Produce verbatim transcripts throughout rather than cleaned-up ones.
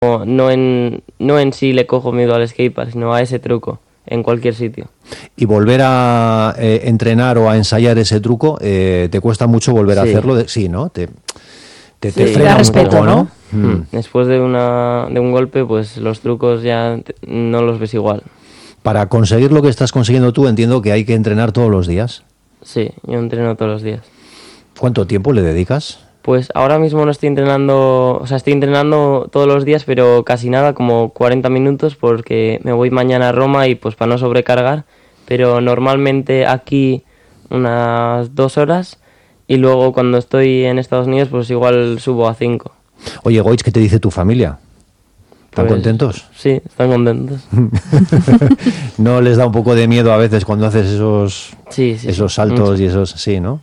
no, no, en, no en sí le cojo miedo al skatepark, sino a ese truco, en cualquier sitio. Y volver a eh, entrenar o a ensayar ese truco, eh, ¿te cuesta mucho volver a Sí. hacerlo? De, sí, ¿no? Te, te, te Sí. frena Da un respeto, poco, ¿no? ¿no? Mm. Después de, una, de un golpe, pues los trucos ya te- no los ves igual. Para conseguir lo que estás consiguiendo tú, entiendo que hay que entrenar todos los días. Sí, yo entreno todos los días. ¿Cuánto tiempo le dedicas? Pues ahora mismo no estoy entrenando, o sea, estoy entrenando todos los días, pero casi nada, como cuarenta minutos, porque me voy mañana a Roma y pues para no sobrecargar, pero normalmente aquí unas dos horas y luego cuando estoy en Estados Unidos pues igual subo a cinco. Oye, Goitz, ¿qué te dice tu familia? ¿Están Pues, contentos? Sí, están contentos. ¿No les da un poco de miedo a veces cuando haces esos, Sí, sí, esos sí, saltos mucho. y esos... Sí, ¿no?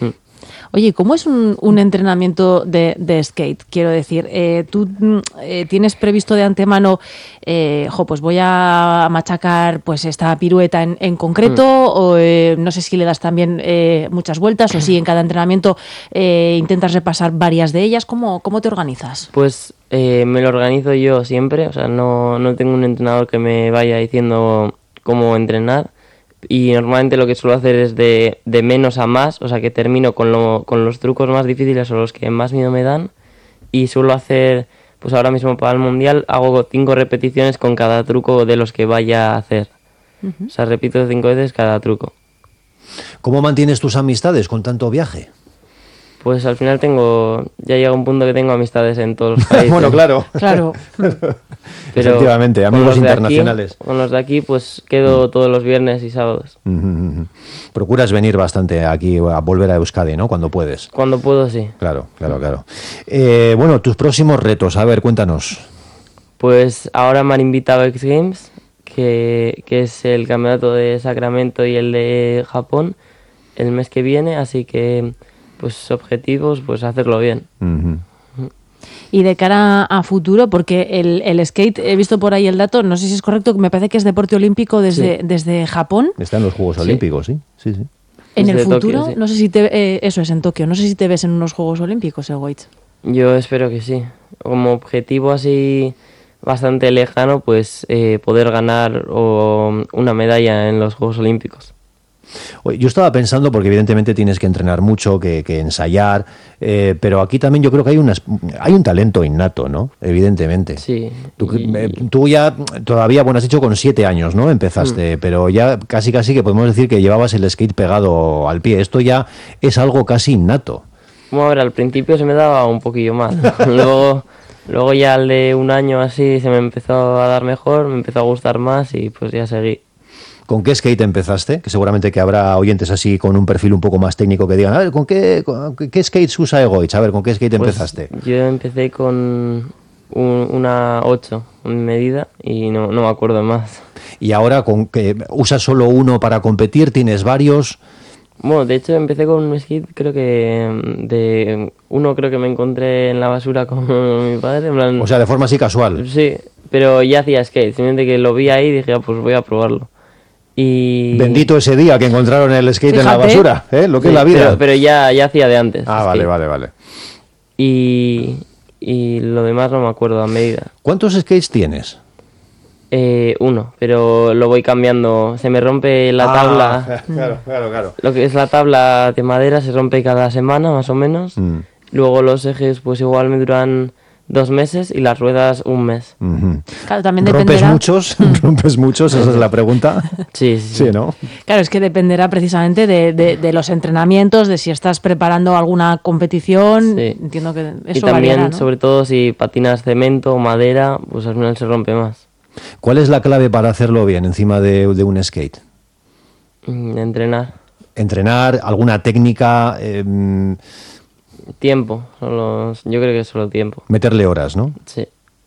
Oye, ¿cómo es un, un entrenamiento de, de skate? Quiero decir, eh, ¿tú mm, eh, tienes previsto de antemano, eh, jo, pues voy a machacar pues esta pirueta en, en concreto, o eh, no sé si le das también eh, muchas vueltas, o si en cada entrenamiento eh, intentas repasar varias de ellas? ¿Cómo, cómo te organizas? Pues eh, me lo organizo yo siempre, o sea, no, no tengo un entrenador que me vaya diciendo cómo entrenar y normalmente lo que suelo hacer es de, de menos a más, o sea, que termino con, lo, con los trucos más difíciles o los que más miedo me dan y suelo hacer, pues ahora mismo para el mundial hago cinco repeticiones con cada truco de los que vaya a hacer. O sea, repito cinco veces cada truco. ¿Cómo mantienes tus amistades con tanto viaje? Pues al final tengo, ya llega un punto que tengo amistades en todos los países. Bueno, claro. Claro. Pero Efectivamente, con amigos los de internacionales. Aquí, con los de aquí, pues quedo todos los viernes y sábados. Ujú. Procuras venir bastante aquí a volver a Euskadi, ¿no? Cuando puedes. Cuando puedo, sí. Claro, claro, claro. Eh, bueno, tus próximos retos, a ver, cuéntanos. Pues ahora me han invitado a X Games, que, que es el campeonato de Sacramento y el de Japón, el mes que viene, así que, pues objetivos, pues hacerlo bien. Ujú. Y de cara a futuro, porque el, el skate, he visto por ahí el dato, no sé si es correcto, que me parece que es deporte olímpico desde, Sí. desde Japón. Está en los Juegos Sí. Olímpicos, sí, sí, sí. En el Desde futuro, Tokio, sí. no sé si te, eh, eso es en Tokio, no sé si te ves en unos Juegos Olímpicos, Egoitz. Yo espero que sí. Como objetivo así bastante lejano, pues eh, poder ganar o, una medalla en los Juegos Olímpicos. Oye, yo estaba pensando, porque evidentemente tienes que entrenar mucho, que, que ensayar, eh, pero aquí también yo creo que hay, unas, hay un talento innato, ¿no? Evidentemente. Sí. Tú, y- eh, tú ya todavía, bueno, has dicho con siete años, ¿no? Empezaste, pero ya casi casi que podemos decir que llevabas el skate pegado al pie. Esto ya es algo casi innato. Bueno, a ver, al principio se me daba un poquillo más. luego, luego ya al de un año así se me empezó a dar mejor, me empezó a gustar más y pues ya seguí. ¿Con qué skate empezaste? Que seguramente que habrá oyentes así con un perfil un poco más técnico que digan, a ver, ¿con qué, con, qué skates usa Egoitz? A ver, ¿con qué skate Pues empezaste? yo empecé con un- una ocho en medida y no, no me acuerdo más. Y ahora, ¿con qué, usas solo uno para competir? ¿Tienes varios? Bueno, de hecho empecé con un skate, creo que de uno creo que me encontré en la basura con mi padre. En plan, O sea, de forma así casual. sí, pero ya hacía skate, simplemente que lo vi ahí y dije, ah, pues voy a probarlo. Y... Bendito ese día que encontraron el skate en la Fíjate. basura, ¿eh? Lo que Sí, es la vida. Pero, pero ya, ya hacía de antes. Ah, skate. vale, vale, vale. Y, y lo demás no me acuerdo a medida. ¿Cuántos skates tienes? Eh, uno, pero lo voy cambiando. Se me rompe la tabla. Ah, claro, claro, claro. Lo que es la tabla de madera se rompe cada semana, más o menos. Mm. Luego los ejes, pues igual me duran dos meses y las ruedas un mes. Ujú. Claro, también ¿Rompes dependerá. muchos? ¿Rompes muchos? Esa es la pregunta. Sí, sí, sí. Sí, ¿no? Claro, es que dependerá precisamente de, de- de los entrenamientos, de si estás preparando alguna competición. Sí. Entiendo que Y eso también, variará, ¿no? sobre todo, si patinas cemento o madera, pues al final se rompe más. ¿Cuál es la clave para hacerlo bien encima de, de un skate? Mm, Entrenar. ¿Entrenar? ¿Alguna técnica? Eh, Tiempo. Solo, yo creo que es solo tiempo. meterle horas, ¿no? Sí.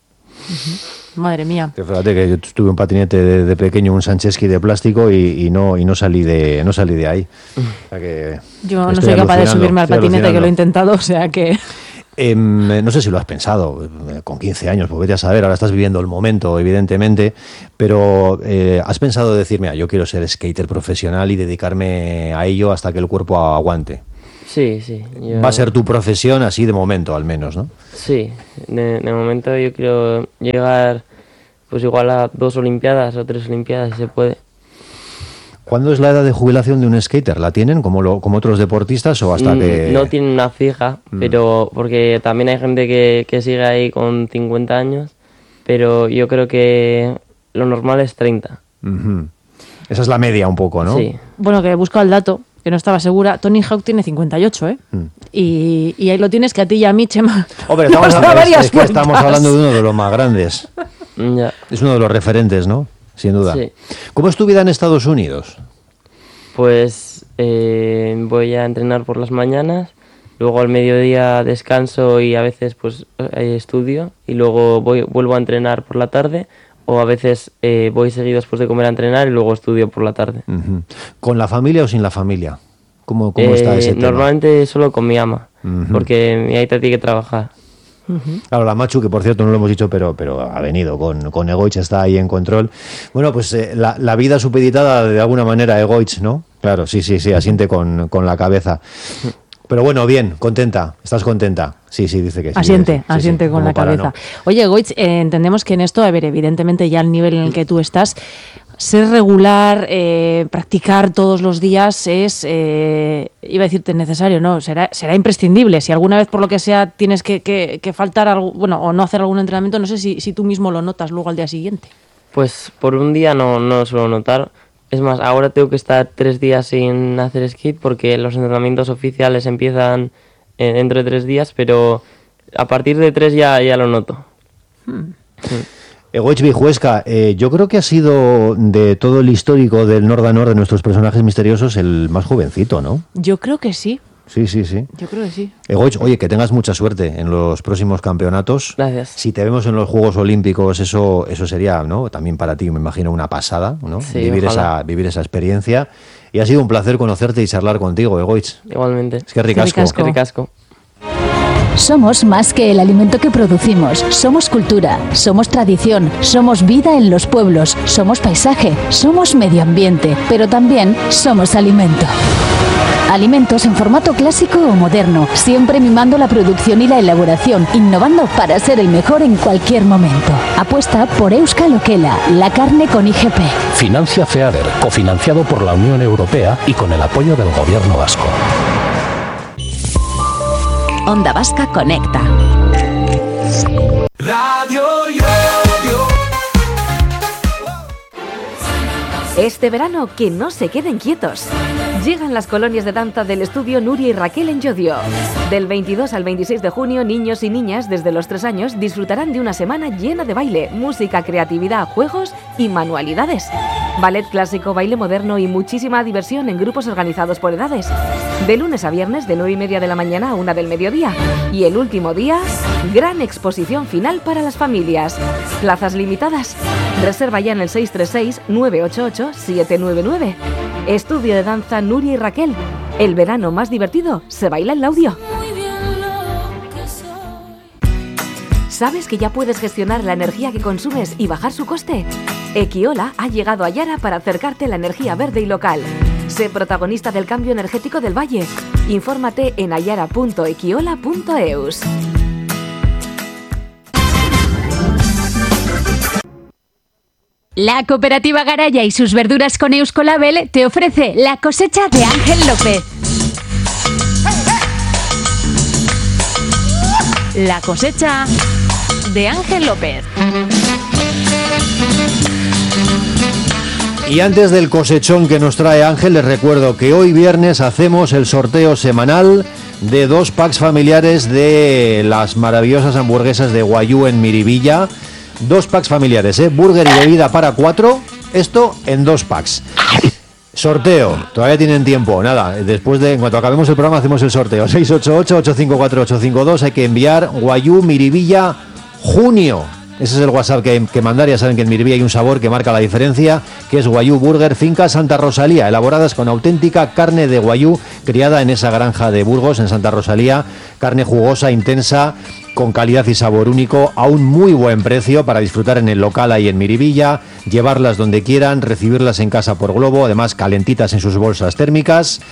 Madre mía. Que fíjate que yo tuve un patinete de, de pequeño, un Sancheski de plástico y, y no y no salí de no salí de ahí. O sea que Yo no estoy soy capaz de alucinando, subirme al estoy patinete, que lo he alucinando. intentado, o sea que... Em, no sé si lo has pensado, eh, con quince años, pues vete a saber, ahora estás viviendo el momento, evidentemente, pero eh, has pensado decir, mira, yo quiero ser skater profesional y dedicarme a ello hasta que el cuerpo aguante. Sí, sí. Yo... Va a ser tu profesión así de momento, al menos, ¿no? Sí, de, de momento yo quiero llegar pues igual a dos olimpiadas o tres olimpiadas, si se puede. ¿Cuándo es la edad de jubilación de un skater? ¿La tienen como, lo, como otros deportistas o hasta que...? No tienen una fija, mm. pero porque también hay gente que, que sigue ahí con cincuenta años, pero yo creo que lo normal es treinta. Uh-huh. Esa es la media un poco, ¿no? Sí. Bueno, que he buscado el dato, que no estaba segura. Tony Hawk tiene cincuenta y ocho, ¿eh? Mm. Y, y ahí lo tienes, que a ti y a mí, Chema. Hombre, estamos, hablando, es, es que estamos hablando de uno de los más grandes. Ya. Es uno de los referentes, ¿no? Sin duda. Sí. ¿Cómo es tu vida en Estados Unidos? Pues eh, voy a entrenar por las mañanas, luego al mediodía descanso y a veces pues estudio y luego voy, vuelvo a entrenar por la tarde, o a veces eh, voy seguido después de comer a entrenar y luego estudio por la tarde. Uh-huh. ¿Con la familia o sin la familia? ¿Cómo, cómo eh, está ese tema? Normalmente solo con mi ama, uh-huh. porque mi aita tiene que trabajar. Uh-huh. Claro, la Machu, que por cierto no lo hemos dicho, pero, pero ha venido con, con Egoitz, está ahí en control. Bueno, pues eh, la, la vida supeditada de alguna manera a Egoitz, ¿no? Claro, sí, sí, sí, asiente con, con la cabeza. Pero bueno, bien, contenta, ¿estás contenta? Sí, sí, dice que sí. Asiente, sí, asiente sí, con la cabeza. No. Oye, Goitz, eh, entendemos que en esto, a ver, evidentemente ya al nivel en el que tú estás, ser regular, eh, practicar todos los días es, eh, iba a decirte necesario, no, será será imprescindible. Si alguna vez por lo que sea tienes que, que, que faltar algo, bueno, o no hacer algún entrenamiento, no sé si, si tú mismo lo notas luego al día siguiente. Pues por un día no, no lo suelo notar. Es más, ahora tengo que estar tres días sin hacer skate porque los entrenamientos oficiales empiezan eh, dentro de tres días, pero a partir de tres ya, ya lo noto. Hmm. Sí. Egoitz Vijuesca, eh, yo creo que ha sido de todo el histórico del Nord a Nord de nuestros personajes misteriosos el más jovencito, ¿no? Yo creo que sí. Sí, sí, sí. Yo creo que sí. Egoitz, oye, que tengas mucha suerte en los próximos campeonatos. Gracias. Si te vemos en los Juegos Olímpicos, eso eso sería, ¿no? También para ti, me imagino, una pasada, ¿no? Sí, vivir ojalá. esa vivir esa experiencia. Y ha sido un placer conocerte y charlar contigo, Egoitz. Igualmente. Es que ricasco. Es que ricasco. Somos más que el alimento que producimos, somos cultura, somos tradición, somos vida en los pueblos, somos paisaje, somos medio ambiente, pero también somos alimento. Alimentos en formato clásico o moderno, siempre mimando la producción y la elaboración, innovando para ser el mejor en cualquier momento. Apuesta por Euskal Okela, la carne con I G P. Financia FEADER, cofinanciado por la Unión Europea y con el apoyo del Gobierno vasco. Onda Vasca Conecta. Radio Yoyo. Este verano, que no se queden quietos. Llegan las colonias de danza del estudio Nuria y Raquel en Llodio. Del veintidós al veintiséis de junio, niños y niñas desde los tres años disfrutarán de una semana llena de baile, música, creatividad, juegos y manualidades. Ballet clásico, baile moderno y muchísima diversión en grupos organizados por edades. De lunes a viernes, de nueve y media de la mañana a una del mediodía. Y el último día, gran exposición final para las familias. Plazas limitadas. Reserva ya en el seis tres seis, nueve ocho ocho, siete nueve nueve. Estudio de danza Nuria y Raquel. El verano más divertido se baila en Laudio. ¿Sabes que ya puedes gestionar la energía que consumes y bajar su coste? Equiola ha llegado a Yara para acercarte a la energía verde y local. Sé protagonista del cambio energético del Valle. Infórmate en ayara punto equiola punto eus. La cooperativa Garaya y sus verduras con Euskolabel te ofrece la cosecha de Ángel López. La cosecha de Ángel López. Y antes del cosechón que nos trae Ángel, les recuerdo que hoy viernes hacemos el sorteo semanal de dos packs familiares de las maravillosas hamburguesas de Guayú en Miribilla. Dos packs familiares, ¿eh? Burger y bebida para cuatro. Esto en dos packs. Sorteo. Todavía tienen tiempo. Nada, después de, en cuanto acabemos el programa, hacemos el sorteo. seis ocho ocho, ocho cinco cuatro, ocho cinco dos. Hay que enviar Guayú, Miribilla, junio. Ese es el WhatsApp que hay que mandar. Ya saben que en Miribilla hay un sabor que marca la diferencia, que es Guayú Burger, finca Santa Rosalía, elaboradas con auténtica carne de Guayú, criada en esa granja de Burgos, en Santa Rosalía. Carne jugosa, intensa, con calidad y sabor único, a un muy buen precio para disfrutar en el local ahí en Miribilla, llevarlas donde quieran, recibirlas en casa por globo, además calentitas en sus bolsas térmicas.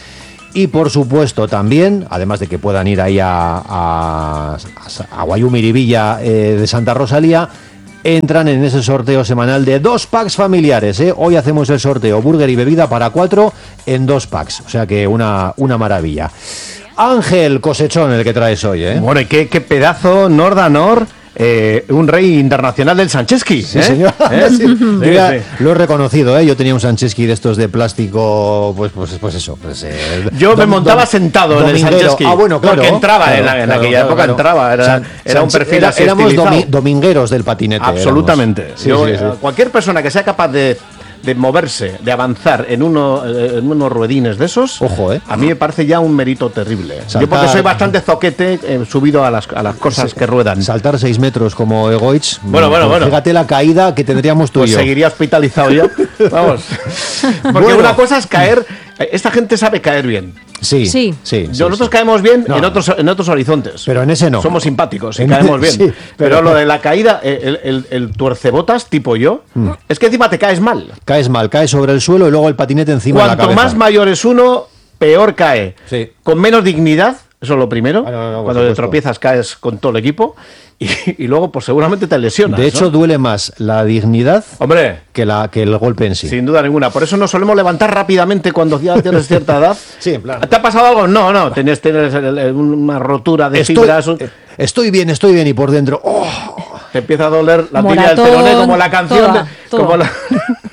Y por supuesto también, además de que puedan ir ahí a, a, a Guayú Miribilla eh, de Santa Rosalía, entran en ese sorteo semanal de dos packs familiares, ¿eh? Hoy hacemos el sorteo burger y bebida para cuatro en dos packs, o sea que una, una maravilla. Ángel Cosechón, el que traes hoy, ¿eh? Bueno, y qué, qué pedazo, Nordanor, eh, un rey internacional del Sancheski. Sí, ¿eh? señor. ¿Eh? Sí, Sí, yo ya sí. lo he reconocido, ¿eh? Yo tenía un Sancheski de estos de plástico, pues pues, pues eso. Pues, eh, Yo me dom- montaba dom- sentado en el dominguero. Sancheski. Ah, bueno, claro. Porque entraba, claro, en, la, en claro, aquella claro, época claro. entraba, era, San- era un Sanche- perfil era- así éramos estilizado. domi- domingueros del patinete. Absolutamente. éramos. Sí, Yo, sí, eh, sí. Cualquier persona que sea capaz de, de moverse, de avanzar en, uno, eh, en unos ruedines de esos, Ojo, ¿eh? a mí me parece ya un mérito terrible. Saltar- Yo porque soy bastante zoquete eh, subido a las, a las cosas que ruedan. Saltar seis metros como Egoich. Bueno, bueno, pues bueno. Fíjate la caída que tendríamos tú Pues y yo. seguiría hospitalizado yo. Vamos. Porque Bueno. una cosa es caer. Esta gente sabe caer bien. Sí, Sí. sí. sí, Nosotros sí. caemos bien No. en otros en otros horizontes. Pero en ese no. Somos simpáticos y En- caemos bien. sí, pero, pero- lo de la caída, eh, el, el, el tuercebotas tipo yo, es que encima te caes mal. Caes mal, caes sobre el suelo y luego el patinete encima de la Cuanto cabeza. más mayor es uno, peor cae. Sí. Con menos dignidad, eso es lo primero. Ah, no, no, por Cuando te supuesto. tropiezas caes con todo el equipo y, y luego pues seguramente te lesionas. De hecho, ¿no? duele más la dignidad Hombre, que, la, que el golpe en sí. sin duda ninguna. Por eso nos solemos levantar rápidamente cuando ya tienes cierta edad. Sí, en plan- ¿Te ha pasado algo? No, no. Tienes, tienes el- el- una rotura de Estoy, fibras. un- eh, estoy bien, estoy bien y por dentro. ¡Oh! Te empieza a doler la tibia del Moratón, peroné como la canción. toda, de- toda. Como la,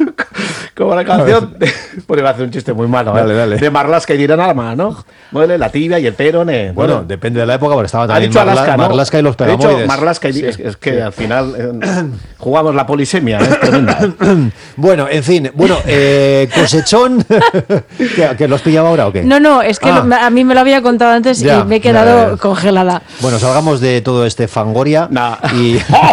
como la canción. de- Pues iba a hacer un chiste muy malo. ¿eh? Dale, dale. De Marlaska y Dirán Alma, ¿no? Muele la tibia y el peroné. Bueno, depende de la época, porque estaba ha también dicho Marla- Alaska, ¿no? Marlaska y los Ha dicho pegamoides. Marlaska y Sí. es, es que al final eh, jugamos la polisemia. ¿eh? Es tremenda. Bueno, en fin, bueno, eh, Cosechón, ¿que, que lo has pillado ahora o qué? No, no, es que Ah. lo- a mí me lo había contado antes Ya, y me he ya, quedado ya. congelada. Bueno, salgamos de todo este fangoria Nah. y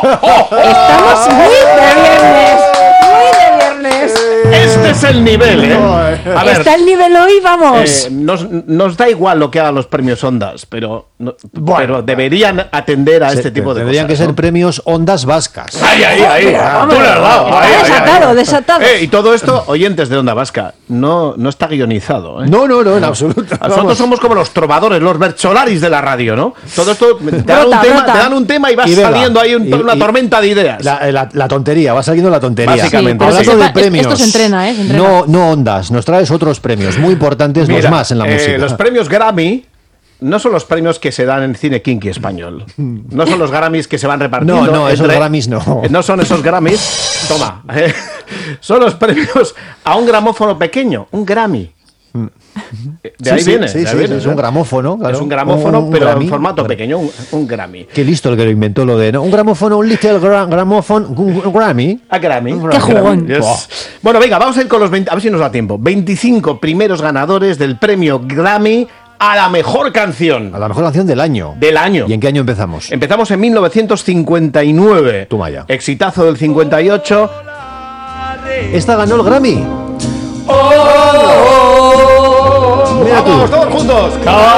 Estamos muy de viernes, muy de viernes. Este es el nivel, ¿eh? A ver, Está el nivel hoy, vamos. eh, nos, nos da igual lo que hagan los premios Ondas, pero, no- Bueno, pero deberían atender a se- este tipo de tendrían cosas. que ser ¿no? premios Ondas Vascas. Ahí, ahí, ahí. Hombre, Tú le has dado. está Ahí, ahí, ahí. desatado, desatado. Eh, y todo esto, oyentes de Onda Vasca, no, no está guionizado. ¿eh? No, no, no, en absoluto. Nosotros Vamos. somos como los trovadores, los bercholaris de la radio, ¿no? Todo esto, te dan, Brota, un, tema, brota. te dan un tema y vas Y venga. saliendo ahí un- Y- una y- tormenta de ideas. La, la- la tontería, va saliendo la tontería. Básicamente. Sí, pero Hablando sepa- de es- premios. esto se entrena, ¿eh? Se entrena. No, no Ondas, nos traes otros premios muy importantes, Mira, los más en la eh, música. Los premios Grammy no son los premios que se dan en cine kinky español. No son los Grammys que se van repartiendo. No, no, esos entre- Grammys no. Eh, No son esos Grammys. Toma. eh, son los premios a un gramófono pequeño, un Grammy. Eh, De ahí Sí, sí, viene. sí, de ahí sí, viene, es un ¿no? gramófono, claro. Es un gramófono, Un- un pero Grammy. en formato Gra- pequeño, un, un Grammy. Qué listo el que lo inventó lo de, ¿no? Un gramófono, un little gra- gramófono, un, un Grammy. A Grammy. Qué jugón. Yes. Buah. Bueno, venga, vamos a ir con los veinte, a ver si nos da tiempo. veinticinco primeros ganadores del premio Grammy a la mejor canción A la mejor canción del año. del año. ¿Y en qué año empezamos? Empezamos en mil novecientos cincuenta y nueve. Toma ya. Exitazo del cincuenta y ocho. Esta ganó el Grammy. Mira tú. Vamos todos juntos.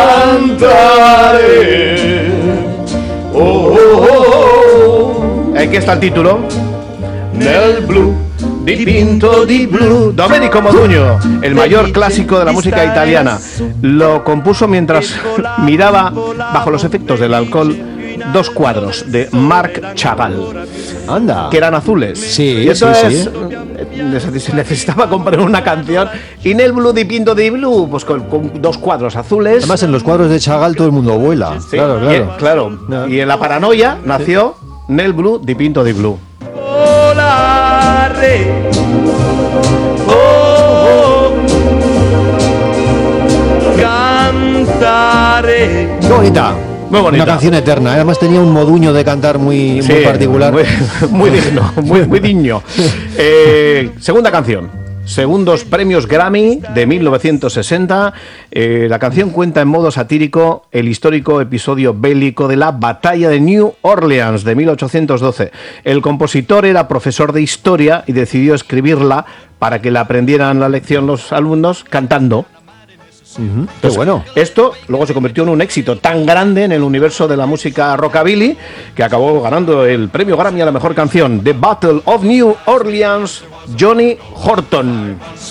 Cantaré. Oh, oh, oh. Aquí está el título. Nel Blue. Di Pinto di Blue. Domenico Modugno, el mayor clásico de la música italiana. Lo compuso mientras miraba, bajo los efectos del alcohol, dos cuadros de Marc Chagall, Anda. que eran azules. Sí, y entonces sí, sí. eh, necesitaba comprar una canción y Nel Blue di Pinto di Blue, pues con, con dos cuadros azules. Además, en los cuadros de Chagall todo el mundo vuela. Sí, Claro, y, claro. claro. No. Y en la paranoia nació Nel Blue di Pinto di Blue. Qué bonita. Muy bonita. Una canción eterna. Además tenía un moduño de cantar muy, Sí, muy particular. Muy, muy digno, muy, muy digno. Eh, segunda canción. Segundos premios Grammy de mil novecientos sesenta. Eh, la canción cuenta en modo satírico el histórico episodio bélico de la Batalla de New Orleans de mil ochocientos doce. El compositor era profesor de historia y decidió escribirla para que la aprendieran la lección los alumnos cantando. Qué bueno. Esto luego se convirtió en un éxito tan grande en el universo de la música rockabilly que acabó ganando el premio Grammy a la mejor canción, The Battle of New Orleans, Johnny Horton.